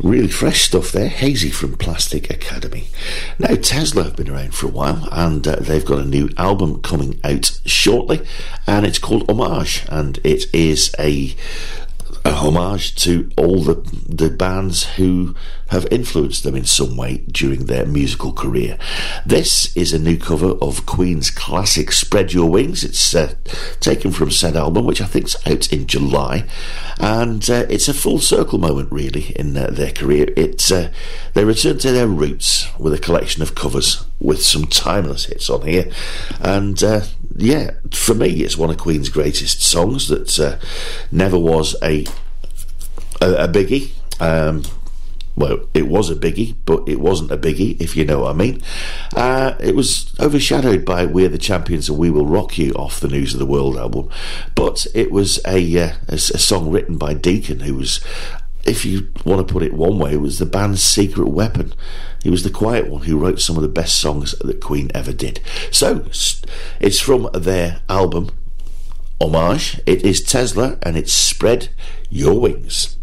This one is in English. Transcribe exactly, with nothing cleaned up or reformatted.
really fresh stuff there. Hazy from Plastic Academy. Now, Tesla have been around for a while, and uh, they've got a new album coming out shortly, and it's called Homage, and it is a a homage to all the the bands who have influenced them in some way during their musical career. This is a new cover of Queen's classic Spread Your Wings. It's uh, taken from said album, which I think's out in July, and uh, it's a full circle moment really in uh, their career. It's uh, they return to their roots with a collection of covers with some timeless hits on here, and uh, yeah, for me it's one of Queen's greatest songs that uh, never was a a, a biggie. Um, well, it was a biggie, but it wasn't a biggie, if you know what I mean. Uh, it was overshadowed by We're the Champions and We Will Rock You off the News of the World album, but it was a, uh, a, a song written by Deacon, who was, if you want to put it one way, was the band's secret weapon. He was the quiet one who wrote some of the best songs that Queen ever did. So, it's from their album Homage. It is Tesla, and it's Spread Your Wings.